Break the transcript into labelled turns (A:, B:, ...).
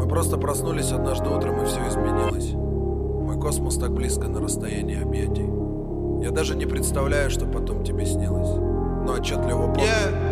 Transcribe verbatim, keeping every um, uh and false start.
A: просто проснулись однажды утром, и все изменилось. Мой космос так близко на расстоянии объятий. Я даже не представляю, что потом тебе снилось. Но отчетливо помню,